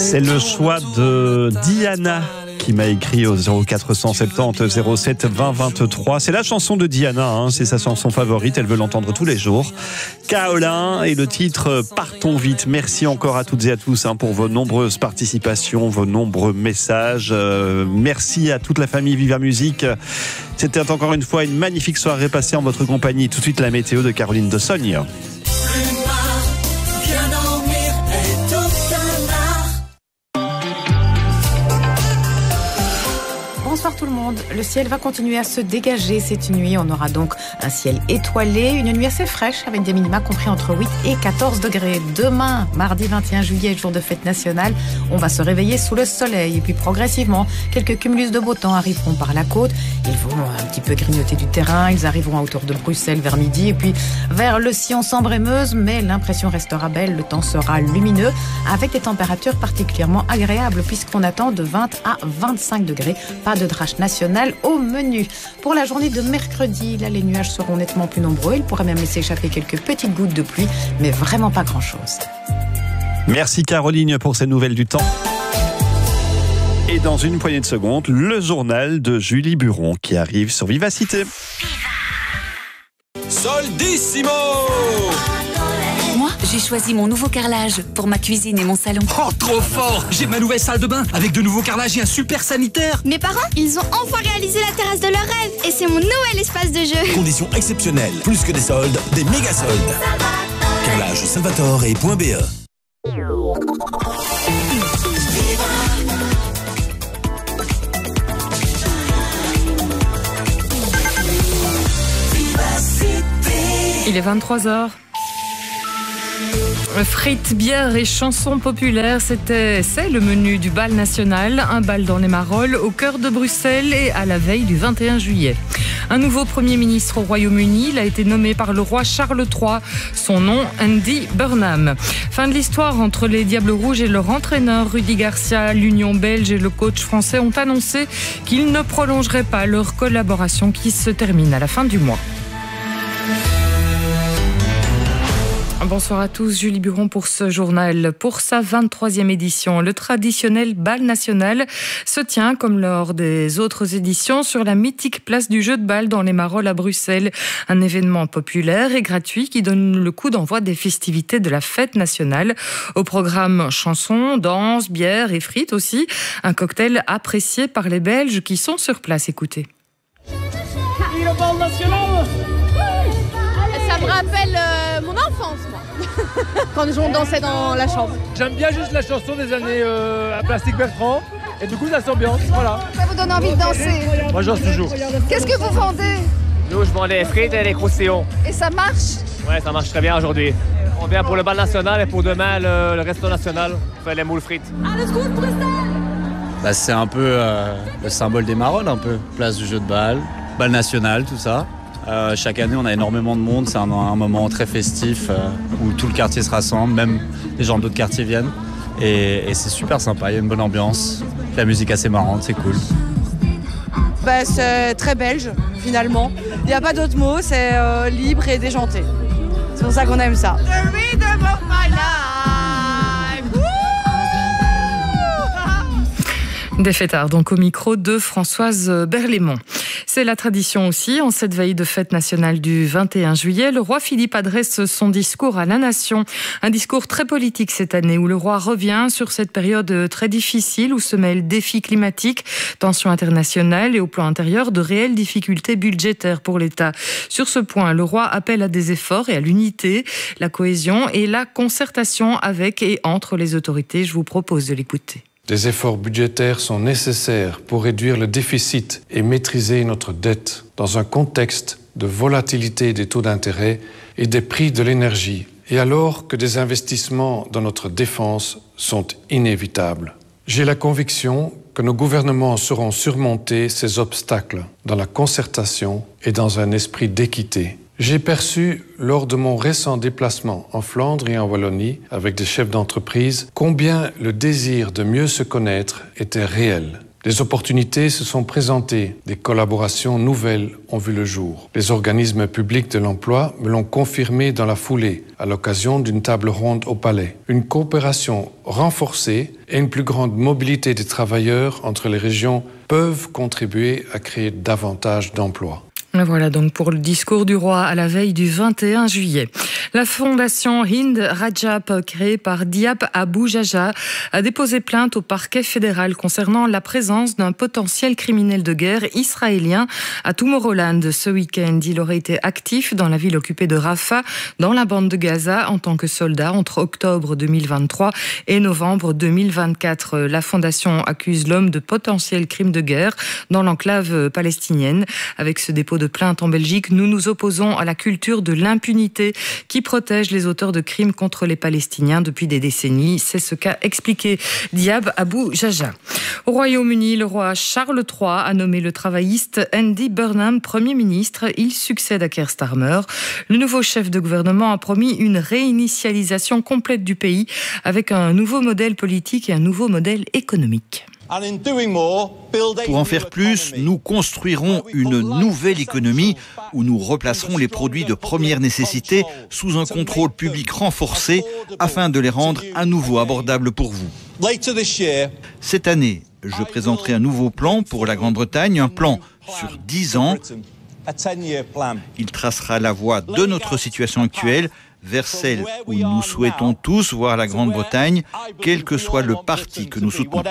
C'est le choix de Diana qui m'a écrit au 0470 07 20 23. C'est la chanson de Diana, c'est sa chanson favorite, elle veut l'entendre tous les jours. Kaolin et le titre Partons vite. Merci encore à toutes et à tous pour vos nombreuses participations, vos nombreux messages. Merci à toute la famille Viva Musique. C'était encore une fois une magnifique soirée passée en votre compagnie. Tout de suite la météo de Caroline de Sogne. Bonsoir tout le monde. Le ciel va continuer à se dégager cette nuit. On aura donc un ciel étoilé, une nuit assez fraîche avec des minima compris entre 8 et 14 degrés. Demain, mardi 21 juillet, jour de fête nationale, on va se réveiller sous le soleil. Et puis progressivement, quelques cumulus de beau temps arriveront par la côte. Ils vont un petit peu grignoter du terrain. Ils arriveront à hauteur de Bruxelles vers midi. Et puis vers le Sion Sambre et Meuse. Mais l'impression restera belle. Le temps sera lumineux avec des températures particulièrement agréables puisqu'on attend de 20 à 25 degrés. Pas de drache nationale au menu. Pour la journée de mercredi, là, les nuages seront nettement plus nombreux. Il pourrait même laisser échapper quelques petites gouttes de pluie, mais vraiment pas grand-chose. Merci Caroline pour ces nouvelles du temps. Et dans une poignée de secondes, le journal de Julie Buron qui arrive sur Vivacité. Soldissimo! Moi, j'ai choisi mon nouveau carrelage pour ma cuisine et mon salon. Oh, trop fort! J'ai ma nouvelle salle de bain avec de nouveaux carrelages et un super sanitaire. Mes parents, ils ont enfin réalisé la terrasse de leur rêve et c'est mon nouvel espace de jeu. Conditions exceptionnelles, plus que des soldes, des méga soldes. Carrelage Salvatore et .be. Il est 23h. Frites, bière et chansons populaires, c'est le menu du bal national. Un bal dans les Marolles, au cœur de Bruxelles et à la veille du 21 juillet. Un nouveau Premier ministre au Royaume-Uni, il a été nommé par le roi Charles III. Son nom, Andy Burnham. Fin de l'histoire entre les Diables Rouges et leur entraîneur Rudy Garcia. L'Union belge et le coach français ont annoncé qu'ils ne prolongeraient pas leur collaboration qui se termine à la fin du mois. Bonsoir à tous, Julie Buron pour ce journal. Pour sa 23e édition, le traditionnel bal national se tient, comme lors des autres éditions, sur la mythique place du jeu de balle dans les Marolles à Bruxelles. Un événement populaire et gratuit qui donne le coup d'envoi des festivités de la fête nationale. Au programme chansons, danse, bière et frites aussi. Un cocktail apprécié par les Belges qui sont sur place. Écoutez. Et le bal national, ça me rappelle mon enfance, moi. Quand on dansait dans la chambre. J'aime bien juste la chanson des années à Plastique Bertrand. Et du coup, ça s'ambiance, voilà. Ça vous donne envie de danser? Moi, j'en toujours. Qu'est-ce que vous vendez? Nous, je vends des frites et des croustillons. Et ça marche? Ouais, ça marche très bien aujourd'hui. On vient pour le bal national et pour demain, le resto national. On fait les moules frites. Allez, scout, Bruxelles! C'est un peu le symbole des Marolles, un peu. Place du jeu de balle, bal national, tout ça. Chaque année, on a énormément de monde. C'est un moment très festif où tout le quartier se rassemble, même les gens d'autres quartiers viennent. Et c'est super sympa, il y a une bonne ambiance. La musique assez marrante, c'est cool. C'est très belge, finalement. Il n'y a pas d'autre mot, c'est libre et déjanté. C'est pour ça qu'on aime ça. The rhythm of my life. Des fêtards, donc au micro de Françoise Berlaymont. C'est la tradition aussi, en cette veille de fête nationale du 21 juillet, le roi Philippe adresse son discours à la nation. Un discours très politique cette année, où le roi revient sur cette période très difficile, où se mêlent défis climatiques, tensions internationales et au plan intérieur de réelles difficultés budgétaires pour l'État. Sur ce point, le roi appelle à des efforts et à l'unité, la cohésion et la concertation avec et entre les autorités. Je vous propose de l'écouter. Des efforts budgétaires sont nécessaires pour réduire le déficit et maîtriser notre dette dans un contexte de volatilité des taux d'intérêt et des prix de l'énergie, et alors que des investissements dans notre défense sont inévitables. J'ai la conviction que nos gouvernements sauront surmonter ces obstacles dans la concertation et dans un esprit d'équité. J'ai perçu, lors de mon récent déplacement en Flandre et en Wallonie, avec des chefs d'entreprise, combien le désir de mieux se connaître était réel. Des opportunités se sont présentées, des collaborations nouvelles ont vu le jour. Les organismes publics de l'emploi me l'ont confirmé dans la foulée, à l'occasion d'une table ronde au Palais. Une coopération renforcée et une plus grande mobilité des travailleurs entre les régions peuvent contribuer à créer davantage d'emplois. Voilà donc pour le discours du roi à la veille du 21 juillet. La fondation Hind Rajab, créée par Diab Abu Jaja, a déposé plainte au parquet fédéral concernant la présence d'un potentiel criminel de guerre israélien à Tomorrowland. Ce week-end, il aurait été actif dans la ville occupée de Rafah, dans la bande de Gaza, en tant que soldat entre octobre 2023 et novembre 2024. La fondation accuse l'homme de potentiels crimes de guerre dans l'enclave palestinienne. Avec ce dépôt de plainte en Belgique, nous nous opposons à la culture de l'impunité qui protège les auteurs de crimes contre les Palestiniens depuis des décennies. C'est ce qu'a expliqué Diab Abu Jaja. Au Royaume-Uni, le roi Charles III a nommé le travailliste Andy Burnham Premier ministre. Il succède à Keir Starmer. Le nouveau chef de gouvernement a promis une réinitialisation complète du pays avec un nouveau modèle politique et un nouveau modèle économique. Pour en faire plus, nous construirons une nouvelle économie où nous replacerons les produits de première nécessité sous un contrôle public renforcé afin de les rendre à nouveau abordables pour vous. Cette année, je présenterai un nouveau plan pour la Grande-Bretagne, un plan sur 10 ans. Il tracera la voie de notre situation actuelle vers celle où nous souhaitons tous voir la Grande-Bretagne, quel que soit le parti que nous soutenons.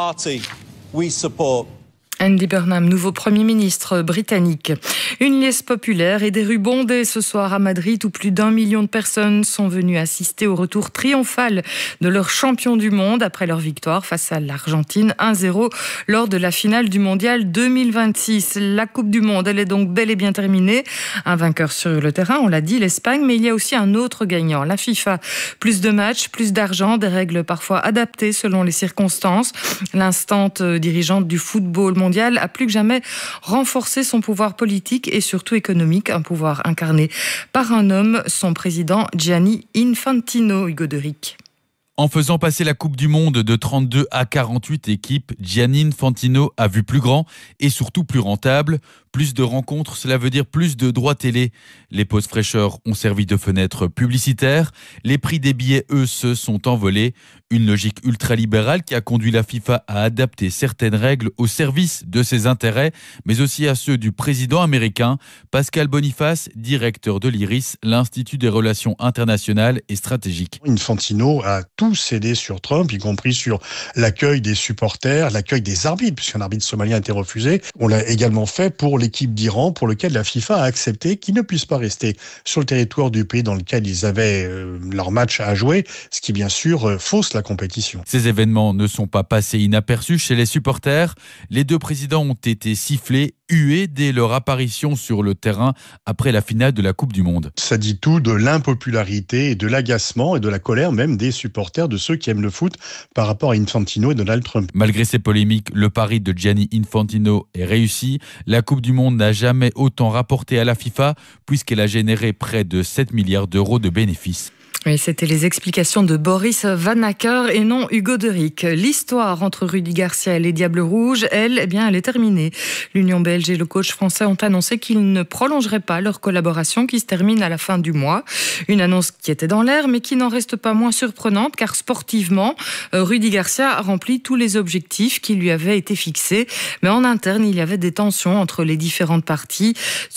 Andy Burnham, nouveau Premier ministre britannique. Une liesse populaire et des rues bondées ce soir à Madrid où plus d'1 million de personnes sont venues assister au retour triomphal de leur champion du monde après leur victoire face à l'Argentine 1-0 lors de la finale du mondial 2026. La Coupe du Monde, elle est donc bel et bien terminée. Un vainqueur sur le terrain, on l'a dit, l'Espagne, mais il y a aussi un autre gagnant, la FIFA. Plus de matchs, plus d'argent, des règles parfois adaptées selon les circonstances. L'instante dirigeante du football mondial a plus que jamais renforcé son pouvoir politique et surtout économique, un pouvoir incarné par un homme, son président Gianni Infantino, Hugo Deric. En faisant passer la Coupe du Monde de 32 à 48 équipes, Gianni Infantino a vu plus grand et surtout plus rentable. Plus de rencontres, cela veut dire plus de droits télé. Les pauses fraîcheurs ont servi de fenêtre publicitaire. Les prix des billets, eux, se sont envolés. Une logique ultralibérale qui a conduit la FIFA à adapter certaines règles au service de ses intérêts, mais aussi à ceux du président américain. Pascal Boniface, directeur de l'IRIS, l'Institut des relations internationales et stratégiques. Infantino a tout cédé sur Trump, y compris sur l'accueil des supporters, l'accueil des arbitres, puisqu'un arbitre somalien a été refusé. On l'a également fait pour l'équipe d'Iran, pour lequel la FIFA a accepté qu'ils ne puissent pas rester sur le territoire du pays dans lequel ils avaient leur match à jouer, ce qui bien sûr fausse la compétition. Ces événements ne sont pas passés inaperçus chez les supporters. Les deux présidents ont été sifflés, hués dès leur apparition sur le terrain après la finale de la Coupe du Monde. Ça dit tout de l'impopularité et de l'agacement et de la colère même des supporters, de ceux qui aiment le foot par rapport à Infantino et Donald Trump. Malgré ces polémiques, le pari de Gianni Infantino est réussi. La Coupe du Monde n'a jamais autant rapporté à la FIFA puisqu'elle a généré près de 7 milliards d'euros de bénéfices. Oui, c'était les explications de Boris Vanacker et non Hugo Deric. L'histoire entre Rudy Garcia et les Diables Rouges, elle est terminée. L'Union belge et le coach français ont annoncé qu'ils ne prolongeraient pas leur collaboration qui se termine à la fin du mois. Une annonce qui était dans l'air, mais qui n'en reste pas moins surprenante, car sportivement, Rudy Garcia a rempli tous les objectifs qui lui avaient été fixés. Mais en interne, il y avait des tensions entre les différentes parties.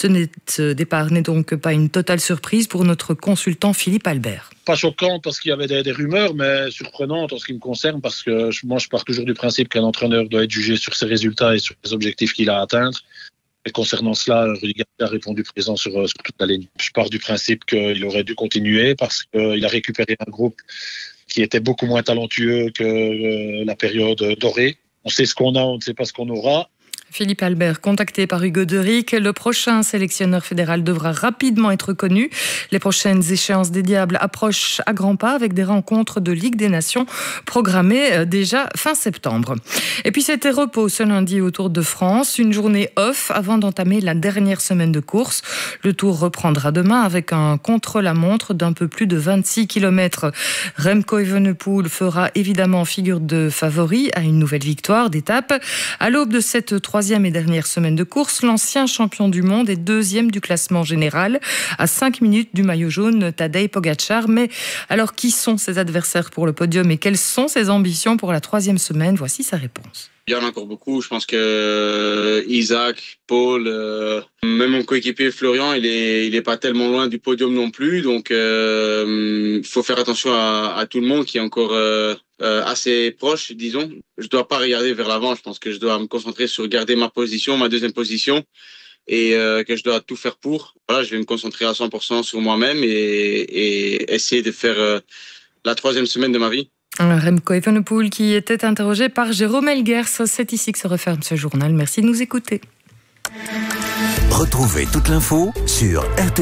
Ce départ n'est donc pas une totale surprise pour notre consultant Philippe Albert. Pas choquante parce qu'il y avait des rumeurs, mais surprenante en ce qui me concerne parce que moi je pars toujours du principe qu'un entraîneur doit être jugé sur ses résultats et sur les objectifs qu'il a à atteindre. Et concernant cela, Rudy Garcia a répondu présent sur toute la ligne. Je pars du principe qu'il aurait dû continuer parce qu'il a récupéré un groupe qui était beaucoup moins talentueux que la période dorée. On sait ce qu'on a, on ne sait pas ce qu'on aura. Philippe Albert, contacté par Hugo Derick, le prochain sélectionneur fédéral devra rapidement être connu. Les prochaines échéances des Diables approchent à grands pas avec des rencontres de Ligue des Nations programmées déjà fin septembre. Et puis c'était repos ce lundi au Tour de France, une journée off avant d'entamer la dernière semaine de course. Le Tour reprendra demain avec un contre-la-montre d'un peu plus de 26 km. Remco Evenepoel fera évidemment figure de favori à une nouvelle victoire d'étape. À l'aube de cette troisième et dernière semaine de course, l'ancien champion du monde est deuxième du classement général à 5 minutes du maillot jaune Tadej Pogačar. Mais alors qui sont ses adversaires pour le podium et quelles sont ses ambitions pour la troisième semaine? Voici sa réponse. Il y en a encore beaucoup. Je pense que Isaac, Paul, même mon coéquipier Florian, il est pas tellement loin du podium non plus. Donc, il faut faire attention à tout le monde qui est encore assez proche, disons. Je dois pas regarder vers l'avant. Je pense que je dois me concentrer sur garder ma deuxième position, et que je dois tout faire pour. Voilà, je vais me concentrer à 100% sur moi-même et essayer de faire la troisième semaine de ma vie. Remco Evenepoel qui était interrogé par Jérôme Elguers. C'est ici que se referme ce journal. Merci de nous écouter. Retrouvez toute l'info sur RTL.